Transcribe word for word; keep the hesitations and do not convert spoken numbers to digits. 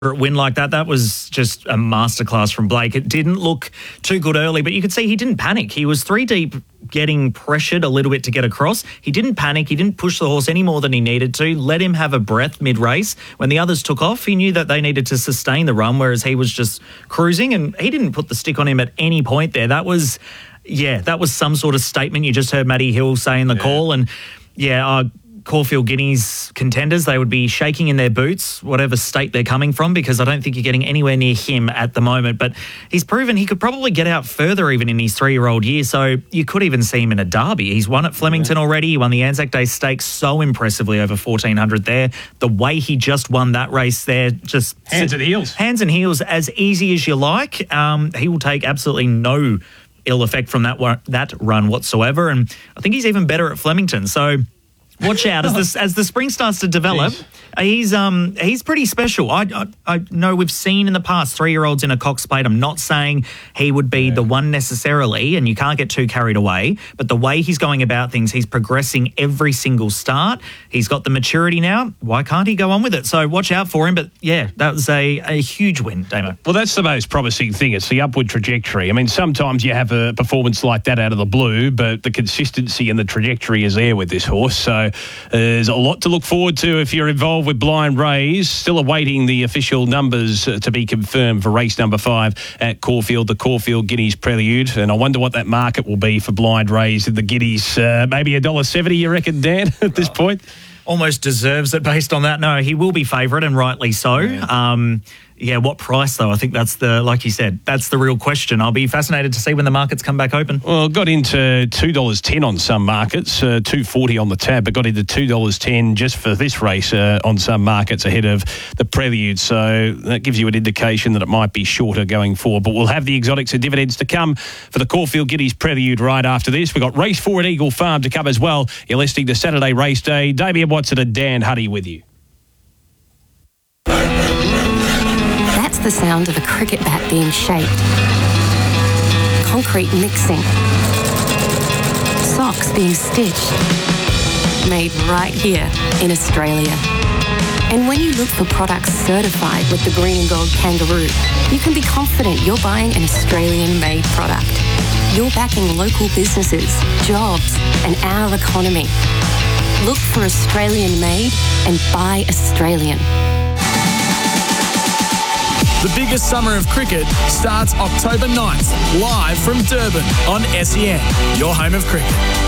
win like that. That was just a masterclass from Blake. It didn't look too good early, but you could see he didn't panic. He was three deep, getting pressured a little bit to get across. He didn't panic. He didn't push the horse any more than he needed to. Let him have a breath mid-race. When the others took off, he knew that they needed to sustain the run, whereas he was just cruising, and he didn't put the stick on him at any point there. That was, yeah, that was some sort of statement. You just heard Matty Hill say in the yeah. call, and yeah, uh, Caulfield Guineas contenders, they would be shaking in their boots, whatever state they're coming from, because I don't think you're getting anywhere near him at the moment. But he's proven he could probably get out further even in his three-year-old year, so you could even see him in a derby. He's won at Flemington yeah. already. He won the Anzac Day Stakes so impressively over fourteen hundred there. The way he just won that race there, just... Hands and heels. Hands and heels, as easy as you like. Um, he will take absolutely no ill effect from that, one, that run whatsoever, and I think he's even better at Flemington, so... Watch out as the as the spring starts to develop. Jeez. He's um he's pretty special. I, I I know we've seen in the past three year olds in a Cox Plate. I'm not saying he would be yeah. the one necessarily, and you can't get too carried away. But the way he's going about things, he's progressing every single start. He's got the maturity now. Why can't he go on with it? So watch out for him. But yeah, that was a, a huge win, Damo. Well, that's the most promising thing. It's the upward trajectory. I mean, sometimes you have a performance like that out of the blue, but the consistency and the trajectory is there with this horse. So. There's a lot to look forward to if you're involved with Blind Rays. Still awaiting the official numbers to be confirmed for race number five at Caulfield, the Caulfield Guineas Prelude. And I wonder what that market will be for Blind Rays in the Guineas. Uh, maybe one dollar seventy, you reckon, Dan, at this point? Almost deserves it based on that. No, he will be favourite, and rightly so. Yeah. Um, yeah, what price, though? I think that's the, like you said, that's the real question. I'll be fascinated to see when the markets come back open. Well, got into two dollars ten on some markets, uh, two dollars forty on the tab, but got into two dollars ten just for this race uh, on some markets ahead of the Prelude. So that gives you an indication that it might be shorter going forward. But we'll have the exotics and dividends to come for the Caulfield Guineas Prelude right after this. We've got race four at Eagle Farm to come as well. You're listening to Saturday Race Day. Damien Watson and Dan Huddy with you. That's the sound of a cricket bat being shaped. Concrete mixing. Socks being stitched. Made right here in Australia. And when you look for products certified with the Green and Gold Kangaroo, you can be confident you're buying an Australian-made product. You're backing local businesses, jobs, and our economy. Look for Australian-made and buy Australian. The biggest summer of cricket starts October ninth, live from Durban on S E N, your home of cricket.